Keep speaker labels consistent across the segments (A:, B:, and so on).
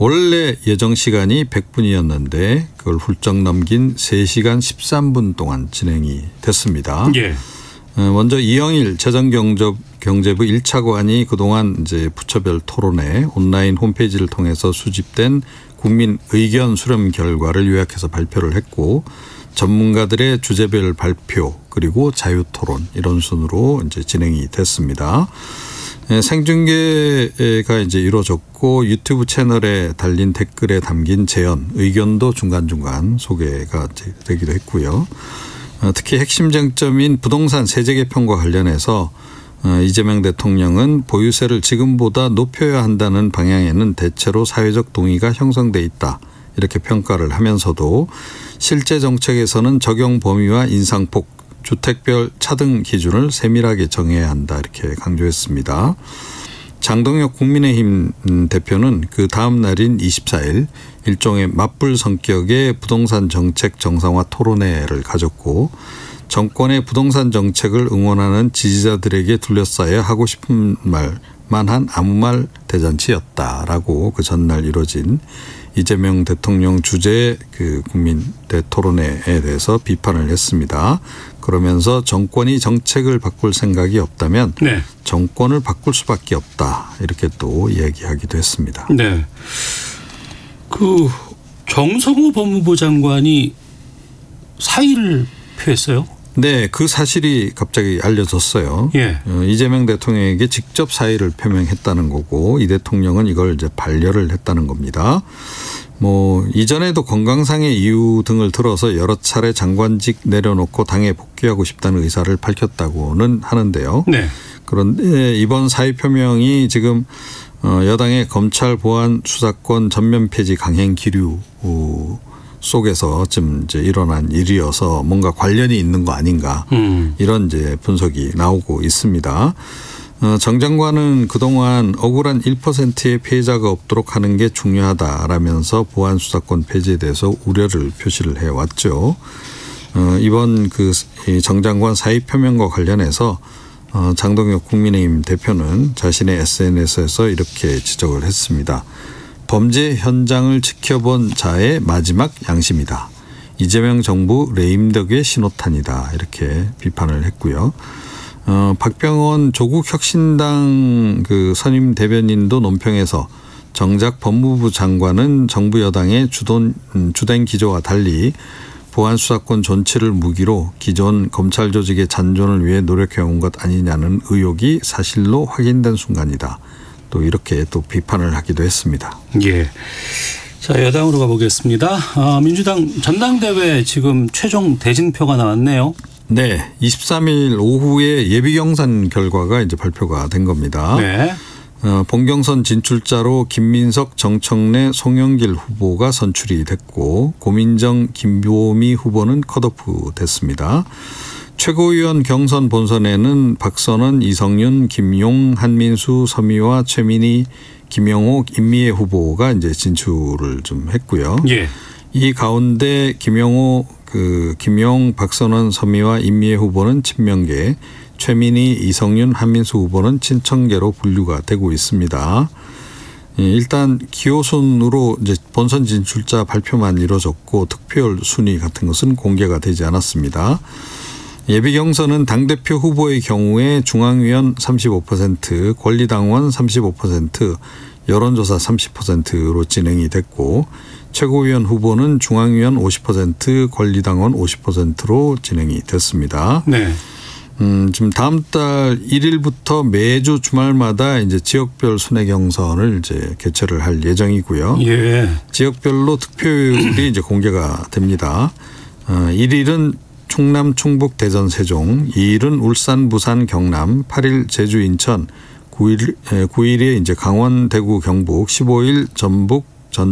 A: 원래 예정 시간이 100분이었는데 그걸 훌쩍 넘긴 3시간 13분 동안 진행이 됐습니다.
B: 예.
A: 먼저 이영일 재정경제부 1차관이 그동안 이제 부처별 토론회 온라인 홈페이지를 통해서 수집된 국민 의견 수렴 결과를 요약해서 발표를 했고 전문가들의 주제별 발표 그리고 자유 토론 이런 순으로 이제 진행이 됐습니다. 생중계가 이제 이루어졌고 유튜브 채널에 달린 댓글에 담긴 제언, 의견도 중간중간 소개가 되기도 했고요. 특히 핵심 쟁점인 부동산 세제 개편과 관련해서 이재명 대통령은 보유세를 지금보다 높여야 한다는 방향에는 대체로 사회적 동의가 형성돼 있다. 이렇게 평가를 하면서도 실제 정책에서는 적용 범위와 인상폭, 주택별 차등 기준을 세밀하게 정해야 한다 이렇게 강조했습니다. 장동혁 국민의힘 대표는 그 다음 날인 24일 일종의 맞불 성격의 부동산 정책 정상화 토론회를 가졌고 정권의 부동산 정책을 응원하는 지지자들에게 둘러싸여 하고 싶은 말만 한 아무 말 대잔치였다라고 그 전날 이뤄진 이재명 대통령 주재의 그 국민 대토론회에 대해서 비판을 했습니다. 그러면서 정권이 정책을 바꿀 생각이 없다면 네. 정권을 바꿀 수밖에 없다 이렇게 또 이야기하기도 했습니다.
B: 네. 그 정성호 법무부 장관이 사의를 표했어요.
A: 네, 그 사실이 갑자기 알려졌어요.
B: 예.
A: 이재명 대통령에게 직접 사의를 표명했다는 거고 이 대통령은 이걸 이제 반려를 했다는 겁니다. 뭐 이전에도 건강상의 이유 등을 들어서 여러 차례 장관직 내려놓고 당에 복귀하고 싶다는 의사를 밝혔다고는 하는데요. 네. 그런데 이번 사의 표명이 지금 여당의 검찰 보안 수사권 전면 폐지 강행 기류 속에서 좀 이제 일어난 일이어서 뭔가 관련이 있는 거 아닌가 이런 이제 분석이 나오고 있습니다. 정 장관은 그동안 억울한 1%의 피해자가 없도록 하는 게 중요하다라면서 보안 수사권 폐지에 대해서 우려를 표시를 해왔죠. 이번 그 정 장관 사의 표명과 관련해서 장동혁 국민의힘 대표는 자신의 SNS에서 이렇게 지적을 했습니다. 범죄 현장을 지켜본 자의 마지막 양심이다. 이재명 정부 레임덕의 신호탄이다. 이렇게 비판을 했고요. 박병원 조국 혁신당 그 선임 대변인도 논평에서 정작 법무부 장관은 정부 여당의 주된 기조와 달리 보안 수사권 존치를 무기로 기존 검찰 조직의 잔존을 위해 노력해온 것 아니냐는 의혹이 사실로 확인된 순간이다. 또 이렇게 또 비판을 하기도 했습니다.
B: 예. 자, 여당으로 가보겠습니다. 민주당 전당대회 지금 최종 대진표가 나왔네요.
A: 네, 23일 오후에 예비 경선 결과가 이제 발표가 된 겁니다. 네. 본경선 진출자로 김민석, 정청래, 송영길 후보가 선출이 됐고 고민정, 김보미 후보는 컷오프 됐습니다. 최고위원 경선 본선에는 박선원, 이성윤, 김용, 한민수, 서미화, 최민희, 김영호, 임미애 후보가 이제 진출을 좀 했고요. 예. 이 가운데 김용, 박선원, 서미화, 임미애 후보는 친명계, 최민희, 이성윤, 한민수 후보는 친청계로 분류가 되고 있습니다. 일단 기호순으로 이제 본선 진출자 발표만 이루어졌고 득표율 순위 같은 것은 공개가 되지 않았습니다. 예비 경선은 당대표 후보의 경우에 중앙위원 35%, 권리당원 35%, 여론조사 30%로 진행이 됐고 최고위원 후보는 중앙위원 50%, 권리당원 50%로 진행이 됐습니다. 네. 지금 다음 달 1일부터 매주 주말마다 이제 지역별 순회 경선을 이제 개최를 할 예정이고요. 예. 지역별로 득표율이 이제 공개가 됩니다. 1일은 충남, 충북, 대전, 세종, 2일은 울산, 부산, 경남, 8일 제주, 인천, 9일에 이제 강원, 대구, 경북, 15일 전북,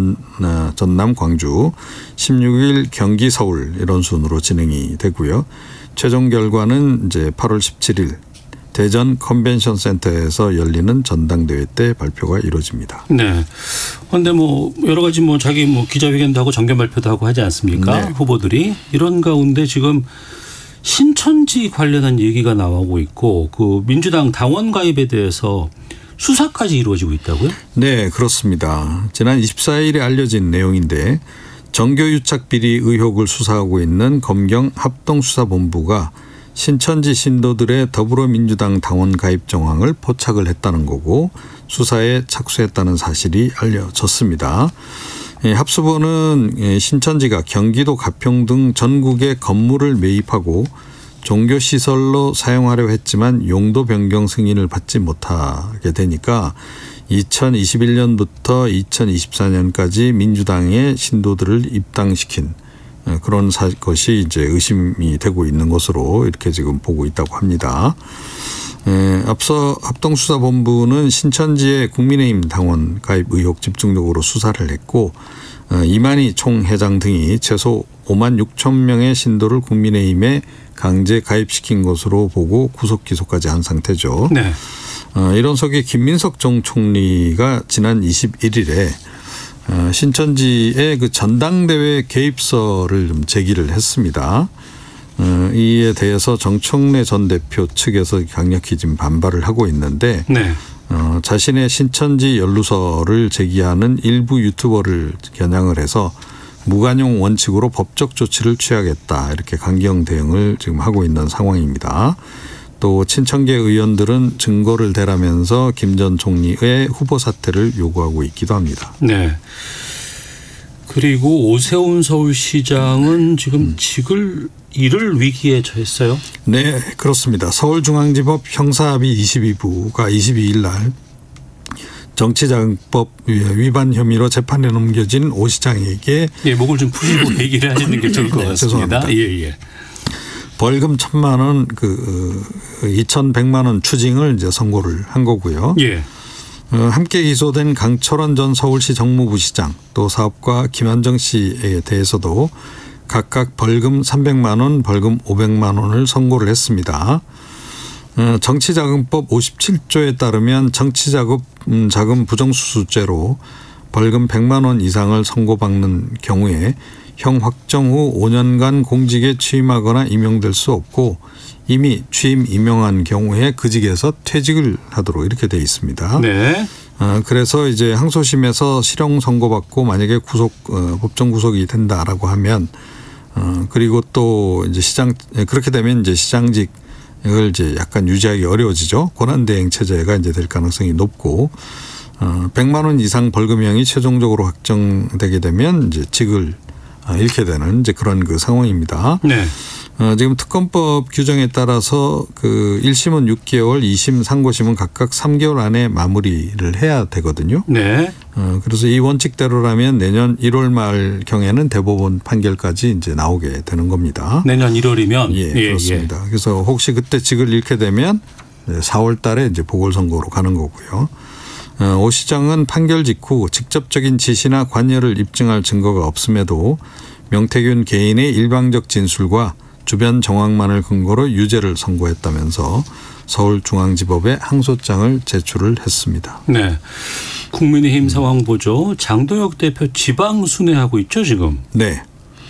A: 전남, 광주, 16일 경기, 서울 이런 순으로 진행이 되고요. 최종 결과는 이제 8월 17일 대전 컨벤션 센터에서 열리는 전당대회 때 발표가 이루어집니다.
B: 네. 그런데 뭐 여러 가지 뭐 자기 뭐 기자회견도 하고 정견 발표도 하고 하지 않습니까? 네. 후보들이 이런 가운데 지금 신천지 관련한 얘기가 나오고 있고 그 민주당 당원 가입에 대해서 수사까지 이루어지고 있다고요?
A: 네, 그렇습니다. 지난 24일에 알려진 내용인데 정교유착 비리 의혹을 수사하고 있는 검경 합동수사본부가 신천지 신도들의 더불어민주당 당원 가입 정황을 포착을 했다는 거고 수사에 착수했다는 사실이 알려졌습니다. 합수본은 신천지가 경기도 가평 등 전국에 건물을 매입하고 종교시설로 사용하려 했지만 용도 변경 승인을 받지 못하게 되니까 2021년부터 2024년까지 민주당의 신도들을 입당시킨 그런 것이 이제 의심이 되고 있는 것으로 이렇게 지금 보고 있다고 합니다. 앞서 합동수사본부는 신천지의 국민의힘 당원 가입 의혹 집중적으로 수사를 했고 이만희 총회장 등이 최소 5만 6천 명의 신도를 국민의힘에 강제 가입시킨 것으로 보고 구속 기소까지 한 상태죠.
B: 네.
A: 이런 속에 김민석 전 총리가 지난 21일에 신천지의 그 전당대회 개입설을 좀 제기를 했습니다. 이에 대해서 정청래 전 대표 측에서 강력히 지금 반발을 하고 있는데
B: 네.
A: 자신의 신천지 연루설을 제기하는 일부 유튜버를 겨냥을 해서 무관용 원칙으로 법적 조치를 취하겠다 이렇게 강경 대응을 지금 하고 있는 상황입니다. 또 친천계 의원들은 증거를 대라면서 김 전 총리의 후보 사퇴를 요구하고 있기도 합니다.
B: 네. 그리고 오세훈 서울시장은 지금 직을 잃을 위기에 처했어요.
A: 네, 그렇습니다. 서울중앙지법 형사합의 22부가 22일 날 정치자금법 위반 혐의로 재판에 넘겨진 오 시장에게
B: 목을 좀 푸시고 얘기를 하시는 게 좋을 것 같습니다.
A: 죄송합니다.
B: 예.
A: 벌금 1,000만 원, 2,100만 원 추징을 이제 선고를 한 거고요.
B: 예.
A: 함께 기소된 강철원 전 서울시 정무부시장 또 사업가 김한정 씨에 대해서도 각각 벌금 300만 원, 벌금 500만 원을 선고를 했습니다. 정치자금법 57조에 따르면 정치자금 부정수수죄로 벌금 100만 원 이상을 선고받는 경우에 형 확정 후 5년간 공직에 취임하거나 임용될 수 없고 이미 취임 임명한 경우에 그 직에서 퇴직을 하도록 이렇게 돼 있습니다.
B: 네.
A: 그래서 이제 항소심에서 실형 선고받고 만약에 법정 구속이 된다라고 하면 그리고 또 이제 그렇게 되면 이제 시장직을 이제 약간 유지하기 어려워지죠. 권한대행 체제가 이제 될 가능성이 높고 100만 원 이상 벌금형이 최종적으로 확정되게 되면 이제 직을 잃게 되는 이제 그런 그 상황입니다.
B: 네.
A: 지금 특검법 규정에 따라서 그 1심은 6개월, 2심, 상고심은 각각 3개월 안에 마무리를 해야 되거든요.
B: 네.
A: 그래서 이 원칙대로라면 내년 1월 말 경에는 대법원 판결까지 이제 나오게 되는 겁니다.
B: 내년 1월이면
A: 예, 그렇습니다. 그래서 혹시 그때 직을 잃게 되면 4월 달에 이제 보궐선거로 가는 거고요. 오 시장은 판결 직후 직접적인 지시나 관여를 입증할 증거가 없음에도 명태균 개인의 일방적 진술과 주변 정황만을 근거로 유죄를 선고했다면서 서울중앙지법에 항소장을 제출을 했습니다.
B: 네. 국민의힘 상황 보죠. 장도혁 대표 지방 순회하고 있죠 지금.
A: 네.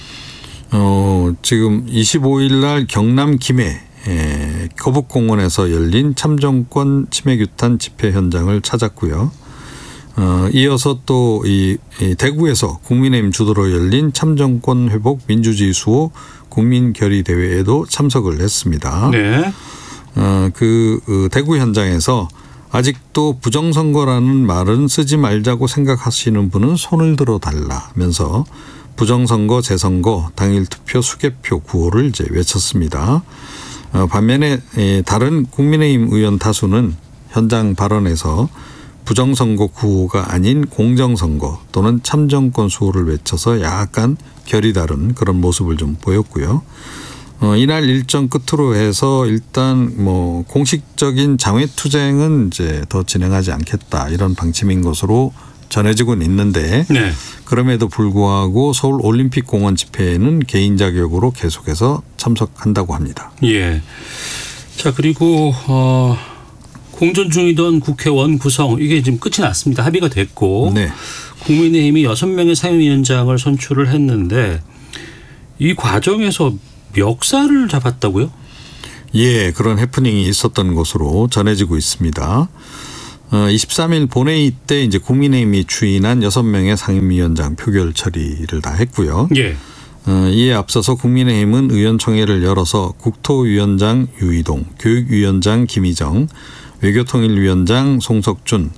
A: 지금 25일 날 경남 김해 거북공원에서 열린 참정권 침해규탄 집회 현장을 찾았고요. 이어서 또 이 대구에서 국민의힘 주도로 열린 참정권 회복 민주주의 수호 국민결의대회에도 참석을 했습니다.
B: 네.
A: 그 대구 현장에서 아직도 부정선거라는 말은 쓰지 말자고 생각하시는 분은 손을 들어 달라면서 부정선거, 재선거, 당일 투표, 수개표 구호를 이제 외쳤습니다. 반면에 다른 국민의힘 의원 다수는 현장 발언에서 부정선거 구호가 아닌 공정선거 또는 참정권 수호를 외쳐서 약간 결이 다른 그런 모습을 좀 보였고요. 이날 일정 끝으로 해서 일단 뭐 공식적인 장외투쟁은 이제 더 진행하지 않겠다 이런 방침인 것으로 전해지고는 있는데
B: 네.
A: 그럼에도 불구하고 서울올림픽공원 집회에는 개인 자격으로 계속해서 참석한다고 합니다.
B: 예. 자 그리고 공전 중이던 국회원 구성 이게 지금 끝이 났습니다. 합의가 됐고
A: 네.
B: 국민의힘이 6명의 상임위원장을 선출을 했는데 이 과정에서 멱살을 잡았다고요?
A: 예, 그런 해프닝이 있었던 것으로 전해지고 있습니다. 23일 본회의 때 이제 국민의힘이 추인한 6명의 상임위원장 표결 처리를 다 했고요.
B: 예.
A: 이에 앞서서 국민의힘은 의원총회를 열어서 국토위원장 유이동, 교육위원장 김희정, 외교통일위원장 송석준,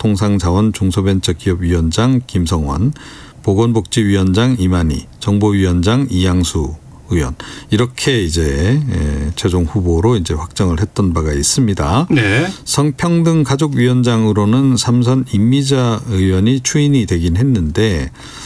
A: 산업통상자원중소벤처기업위원장 김성원, 보건복지위원장 이만희, 정보위원장 이양수 의원 이렇게 이제 최종 후보로 이제 확정을 했던 바가 있습니다.
B: 네.
A: 성평등가족위원장으로는 삼선 임미자 의원이 추인이 되긴 했는데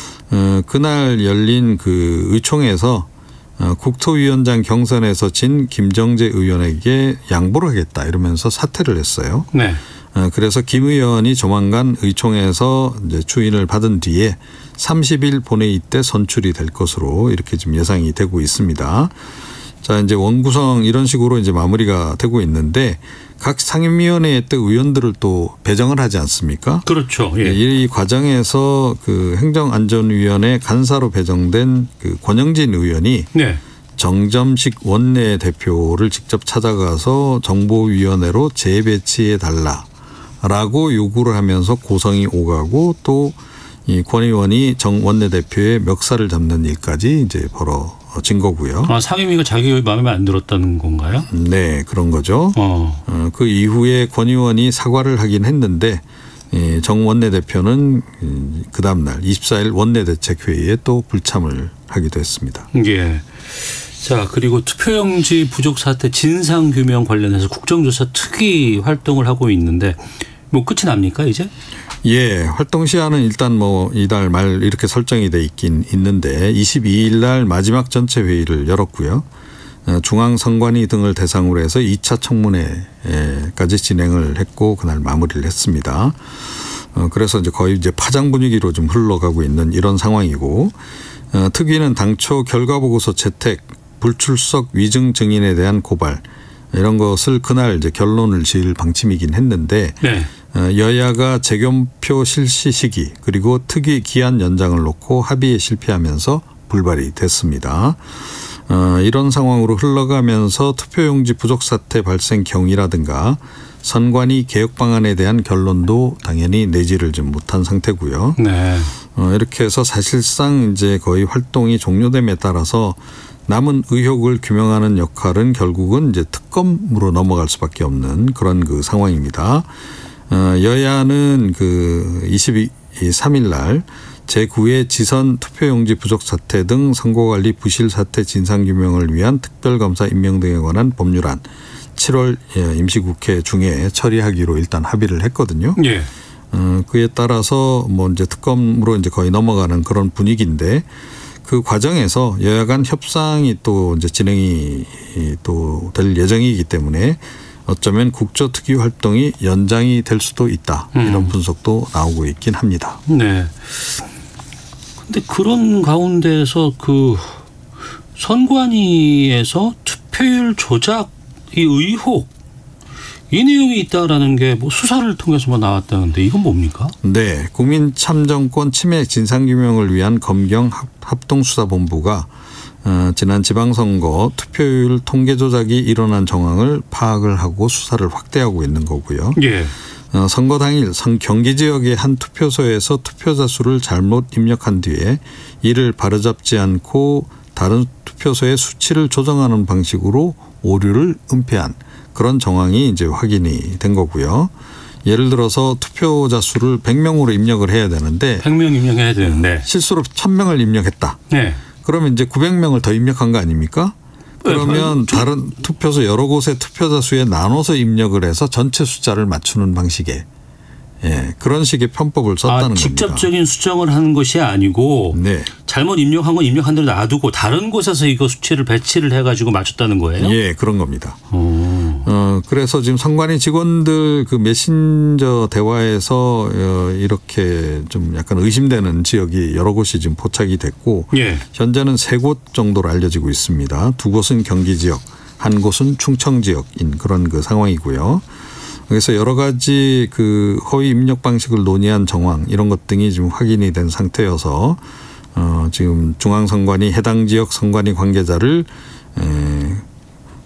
A: 그날 열린 그 의총에서 국토위원장 경선에서 진 김정재 의원에게 양보를 하겠다 이러면서 사퇴를 했어요.
B: 네.
A: 그래서 김 의원이 조만간 의총에서 이제 추인을 받은 뒤에 30일 본회의 때 선출이 될 것으로 이렇게 지금 예상이 되고 있습니다. 자, 이제 원구성 이런 식으로 이제 마무리가 되고 있는데 각 상임위원회에 또 의원들을 또 배정을 하지 않습니까?
B: 그렇죠. 예.
A: 이 과정에서 그 행정안전위원회 간사로 배정된 그 권영진 의원이
B: 네.
A: 정점식 원내대표를 직접 찾아가서 정보위원회로 재배치해 달라라고 요구를 하면서 고성이 오가고 또 이 권 의원이 정 원내대표의 멱살을 잡는 일까지 이제 벌어진 거고요.
B: 상임위가 자기 마음에 안 들었다는 건가요?
A: 네, 그런 거죠. 그 이후에 권 의원이 사과를 하긴 했는데 정 원내대표는 그 다음 날 24일 원내대책회의에 또 불참을 하기도 했습니다.
B: 예. 자, 그리고 투표용지 부족 사태 진상규명 관련해서 국정조사 특위 활동을 하고 있는데 뭐 끝이 납니까 이제?
A: 예, 활동 시한은 일단 뭐 이달 말 이렇게 설정이 돼 있긴 있는데 22일 날 마지막 전체 회의를 열었고요. 중앙선관위 등을 대상으로 해서 2차 청문회까지 진행을 했고 그날 마무리를 했습니다. 그래서 이제 거의 이제 파장 분위기로 좀 흘러가고 있는 이런 상황이고 특위는 당초 결과보고서 채택, 불출석 위증 증인에 대한 고발 이런 것을 그날 이제 결론을 지을 방침이긴 했는데
B: 네.
A: 여야가 재검표 실시 시기 그리고 특위 기한 연장을 놓고 합의에 실패하면서 불발이 됐습니다. 이런 상황으로 흘러가면서 투표용지 부족 사태 발생 경위라든가 선관위 개혁 방안에 대한 결론도 당연히 내지를 좀 못한 상태고요.
B: 네.
A: 이렇게 해서 사실상 이제 거의 활동이 종료됨에 따라서 남은 의혹을 규명하는 역할은 결국은 이제 특검으로 넘어갈 수밖에 없는 그런 그 상황입니다. 여야는 그 23일 날 제9회 지선 투표용지 부족 사태 등 선거관리 부실 사태 진상규명을 위한 특별검사 임명 등에 관한 법률안 7월 임시국회 중에 처리하기로 일단 합의를 했거든요.
B: 예.
A: 그에 따라서 뭐 이제 특검으로 이제 거의 넘어가는 그런 분위기인데 그 과정에서 여야 간 협상이 또 이제 진행이 또 될 예정이기 때문에 어쩌면 국조특위 활동이 연장이 될 수도 있다. 이런 분석도 나오고 있긴 합니다.
B: 네. 근데 그런 가운데서 그 선관위에서 투표율 조작 이 의혹 이 내용이 있다라는 게 뭐 수사를 통해서 뭐 나왔다는데 이건 뭡니까?
A: 네. 국민참정권 침해 진상규명을 위한 검경 합동수사본부가 지난 지방선거 투표율 통계 조작이 일어난 정황을 파악을 하고 수사를 확대하고 있는 거고요.
B: 예.
A: 선거 당일 경기 지역의 한 투표소에서 투표자 수를 잘못 입력한 뒤에 이를 바로잡지 않고 다른 투표소의 수치를 조정하는 방식으로 오류를 은폐한 그런 정황이 이제 확인이 된 거고요. 예를 들어서 투표자 수를 100명으로 입력을 해야 되는데
B: 100명 입력해야 되는데
A: 실수로 1000명을 입력했다.
B: 네.
A: 그러면 이제 900명을 더 입력한 거 아닙니까? 그러면 다른 투표소 여러 곳의 투표자 수에 나눠서 입력을 해서 전체 숫자를 맞추는 방식의 그런 식의 편법을 썼다는 겁니다.
B: 직접적인 수정을 하는 것이 아니고
A: 네.
B: 잘못 입력한 건 입력한 대로 놔두고 다른 곳에서 이거 수치를 배치를 해가지고 맞췄다는 거예요?
A: 예, 그런 겁니다. 그래서 지금 선관위 직원들 그 메신저 대화에서 이렇게 좀 약간 의심되는 지역이 여러 곳이 지금 포착이 됐고
B: 예.
A: 현재는 3곳 정도로 알려지고 있습니다. 2곳은 경기 지역, 한 곳은 충청 지역인 그런 그 상황이고요. 그래서 여러 가지 그 허위 입력 방식을 논의한 정황 이런 것 등이 지금 확인이 된 상태여서 지금 중앙선관위 해당 지역 선관위 관계자를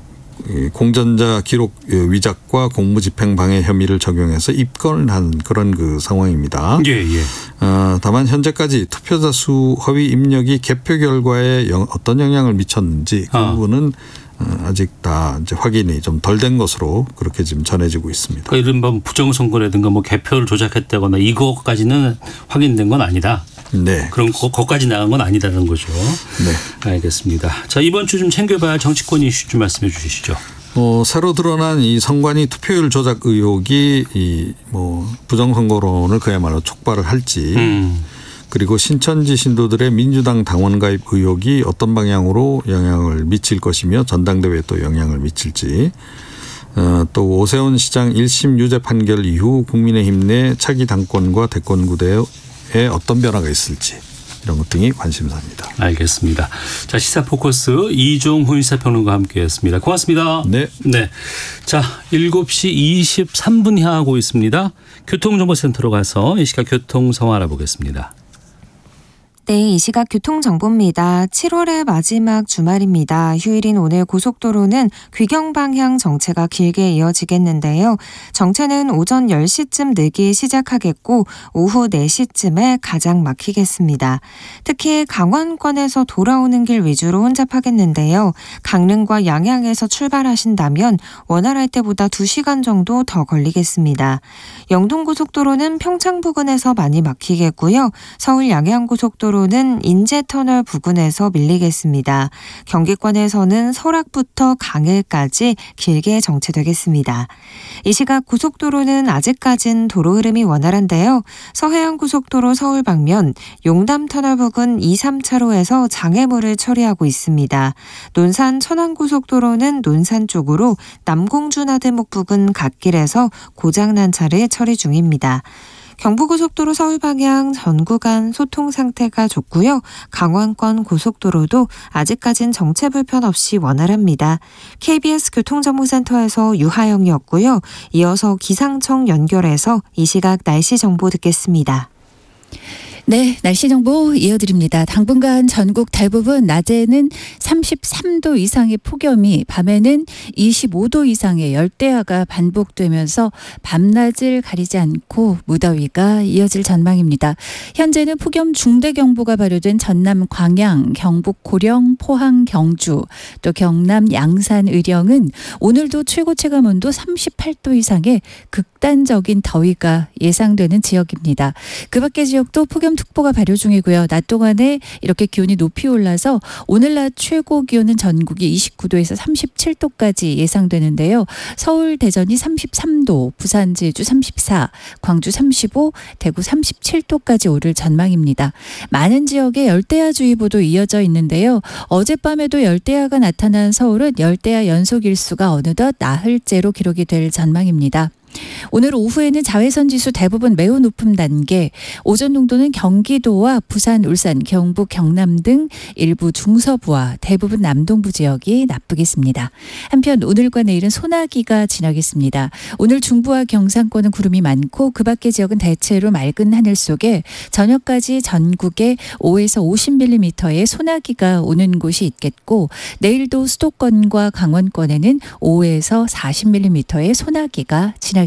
A: 공전자 기록 위작과 공무집행 방해 혐의를 적용해서 입건을 한 그런 그 상황입니다.
B: 예.
A: 다만 현재까지 투표자 수 허위 입력이 개표 결과에 어떤 영향을 미쳤는지 그 부분은 아직 다 이제 확인이 좀 덜 된 것으로 그렇게 지금 전해지고 있습니다.
B: 그러니까 이른바 부정선거라든가 뭐 개표를 조작했다거나 이거까지는 확인된 건 아니다.
A: 네.
B: 그럼 거기까지 나간 건 아니다는 거죠.
A: 네.
B: 알겠습니다. 자, 이번 주 좀 챙겨봐야 할 정치권 이슈 좀 말씀해 주시죠.
A: 새로 드러난 이 선관위 투표율 조작 의혹이 부정선거론을 그야말로 촉발을 할지 그리고 신천지 신도들의 민주당 당원 가입 의혹이 어떤 방향으로 영향을 미칠 것이며 전당대회에 또 영향을 미칠지 또 오세훈 시장 1심 유죄 판결 이후 국민의힘 내 차기 당권과 대권 구대에 어떤 변화가 있을지 이런 것 등이 관심사입니다.
B: 알겠습니다. 자, 시사 포커스 이종훈 시사평론가와 함께했습니다. 고맙습니다.
A: 네.
B: 자, 7시 23분 향하고 있습니다. 교통정보센터로 가서 이 시각 교통 상황 알아보겠습니다.
C: 네, 이 시각 교통정보입니다. 7월의 마지막 주말입니다. 휴일인 오늘 고속도로는 귀경 방향 정체가 길게 이어지겠는데요. 정체는 오전 10시쯤 늘기 시작하겠고 오후 4시쯤에 가장 막히겠습니다. 특히 강원권에서 돌아오는 길 위주로 혼잡하겠는데요. 강릉과 양양에서 출발하신다면 원활할 때보다 2시간 정도 더 걸리겠습니다. 영동고속도로는 평창 부근에서 많이 막히겠고요. 서울 양양고속도로 는 인제터널 부근에서 밀리겠습니다. 경기권에서는 설악부터 강을까지 길게 정체되겠습니다. 이 시각 고속도로는 아직까진 도로 흐름이 원활한데요. 서해안고속도로 서울 방면 용담터널 부근 2, 3차로에서 장애물을 처리하고 있습니다. 논산 천안고속도로는 논산 쪽으로 남공주 나들목 부근 갓길에서 고장난 차를 처리 중입니다. 경부고속도로 서울 방향 전 구간 소통 상태가 좋고요. 강원권 고속도로도 아직까진 정체 불편 없이 원활합니다. KBS 교통정보센터에서 유하영이었고요. 이어서 기상청 연결해서 이 시각 날씨 정보 듣겠습니다.
D: 네, 날씨 정보 이어드립니다. 당분간 전국 대부분 낮에는 33도 이상의 폭염이 밤에는 25도 이상의 열대야가 반복되면서 밤낮을 가리지 않고 무더위가 이어질 전망입니다. 현재는 폭염 중대경보가 발효된 전남 광양, 경북 고령, 포항, 경주, 또 경남 양산, 의령은 오늘도 최고 체감 온도 38도 이상의 극단적인 더위가 예상되는 지역입니다. 그 밖의 지역도 폭염특보가 발효 중이고요. 낮 동안에 이렇게 기온이 높이 올라서 오늘 낮 최고 기온은 전국이 29도에서 37도까지 예상되는데요. 서울, 대전이 33도, 부산, 제주 34, 광주 35, 대구 37도까지 오를 전망입니다. 많은 지역에 열대야주의보도 이어져 있는데요. 어젯밤에도 열대야가 나타난 서울은 열대야 연속 일수가 어느덧 나흘째로 기록이 될 전망입니다. 오늘 오후에는 자외선 지수 대부분 매우 높음 단계, 오전 농도는 경기도와 부산, 울산, 경북, 경남 등 일부 중서부와 대부분 남동부 지역이 나쁘겠습니다. 한편 오늘과 내일은 소나기가 지나겠습니다. 오늘 중부와 경상권은 구름이 많고 그 밖의 지역은 대체로 맑은 하늘 속에 저녁까지 전국에 5에서 50mm의 소나기가 오는 곳이 있겠고 내일도 수도권과 강원권에는 5에서 40mm의 소나기가 지나겠습니다.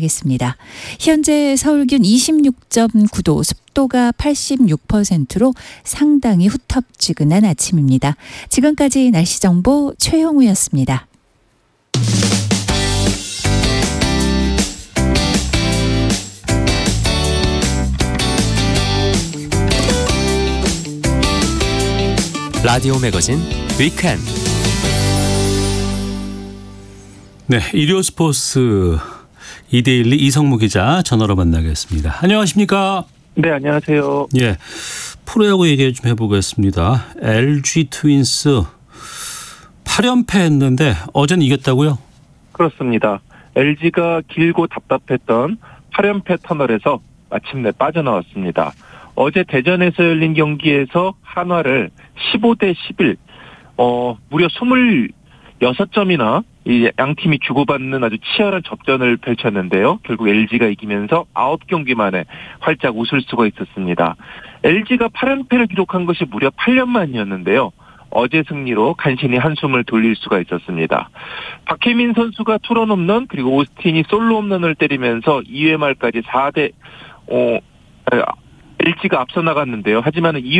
D: 현재 서울 기온 26.9도, 습도가 86%로 상당히 후텁지근한 아침입니다. 지금까지 날씨 정보 최영우였습니다.
E: 라디오 매거진 위켄드.
B: 네, 일요 스포츠 이데일리 이성무 기자 전화로 만나겠습니다. 안녕하십니까?
F: 네, 안녕하세요.
B: 예, 프로야구 얘기 좀 해보겠습니다. LG 트윈스 8연패 했는데 어제는 이겼다고요?
F: 그렇습니다. LG가 길고 답답했던 8연패 터널에서 마침내 빠져나왔습니다. 어제 대전에서 열린 경기에서 한화를 15대 11, 무려 26점이나 이 양팀이 주고받는 아주 치열한 접전을 펼쳤는데요. 결국 LG가 이기면서 9경기 만에 활짝 웃을 수가 있었습니다. LG가 8연패를 기록한 것이 무려 8년 만이었는데요. 어제 승리로 간신히 한숨을 돌릴 수가 있었습니다. 박혜민 선수가 투런 홈런 그리고 오스틴이 솔로 홈런을 때리면서 2회 말까지 4대 LG가 앞서 나갔는데요. 하지만 2회